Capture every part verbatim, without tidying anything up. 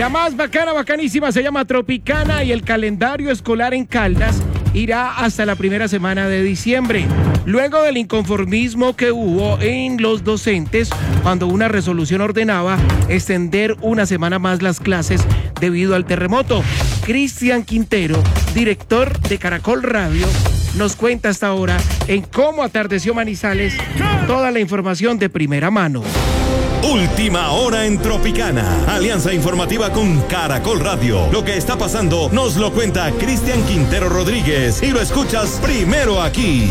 La más bacana, bacanísima, se llama Tropicana y el calendario escolar en Caldas irá hasta la primera semana de diciembre. Luego del inconformismo que hubo en los docentes cuando una resolución ordenaba extender una semana más las clases debido al terremoto. Cristian Quintero, director de Caracol Radio, nos cuenta hasta ahora en Cómo Atardeció Manizales toda la información de primera mano. Última hora en Tropicana. Alianza informativa con Caracol Radio. Lo que está pasando nos lo cuenta Cristian Quintero Rodríguez y lo escuchas primero aquí.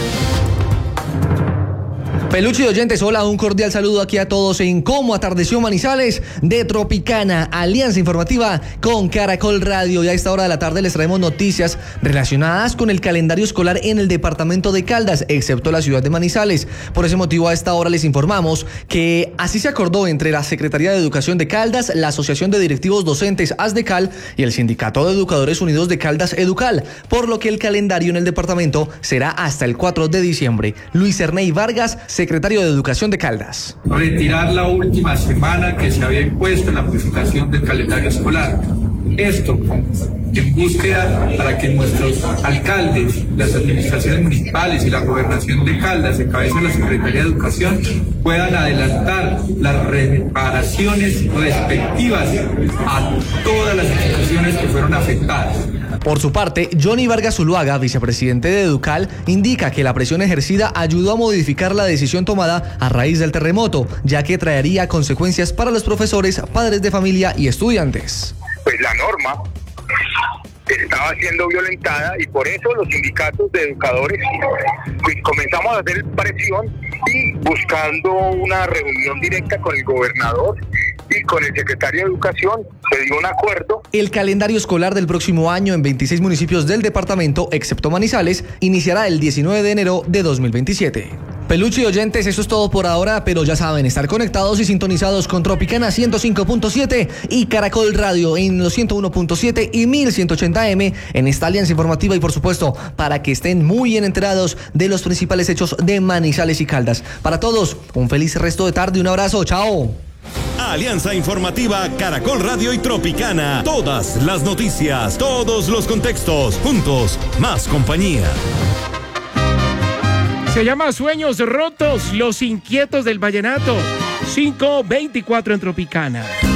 Peluche y oyentes, hola, un cordial saludo aquí a todos en Cómo Atardeció Manizales de Tropicana, alianza informativa con Caracol Radio. Y a esta hora de la tarde les traemos noticias relacionadas con el calendario escolar en el departamento de Caldas, excepto la ciudad de Manizales. Por ese motivo, a esta hora les informamos que así se acordó entre la Secretaría de Educación de Caldas, la Asociación de Directivos Docentes ASDECAL y el Sindicato de Educadores Unidos de Caldas EDUCAL, por lo que el calendario en el departamento será hasta el cuatro de diciembre. Luis Erney Vargas, secretario de Educación de Caldas. Retirar la última semana que se había impuesto en la presentación del calendario escolar. Esto en búsqueda para que nuestros alcaldes, las administraciones municipales y la gobernación de Caldas, en cabeza de la Secretaría de Educación, puedan adelantar las reparaciones respectivas a todas las instituciones que fueron afectadas. Por su parte, Johnny Vargas Zuluaga, vicepresidente de EDUCAL, indica que la presión ejercida ayudó a modificar la decisión tomada a raíz del terremoto, ya que traería consecuencias para los profesores, padres de familia y estudiantes. Pues la norma estaba siendo violentada y por eso los sindicatos de educadores pues, comenzamos a hacer presión y buscando una reunión directa con el gobernador y con el secretario de Educación se dio un acuerdo. El calendario escolar del próximo año en veintiséis municipios del departamento, excepto Manizales, iniciará el diecinueve de enero de dos mil veintisiete. Peluche y oyentes, eso es todo por ahora, pero ya saben, estar conectados y sintonizados con Tropicana ciento cinco punto siete y Caracol Radio en los ciento uno punto siete y mil ciento ochenta eme en esta alianza informativa y por supuesto para que estén muy bien enterados de los principales hechos de Manizales y Caldas. Para todos, un feliz resto de tarde, un abrazo, chao. Alianza informativa Caracol Radio y Tropicana. Todas las noticias, todos los contextos, juntos, más compañía. Se llama Sueños Rotos, los inquietos del vallenato. cinco veinticuatro en Tropicana.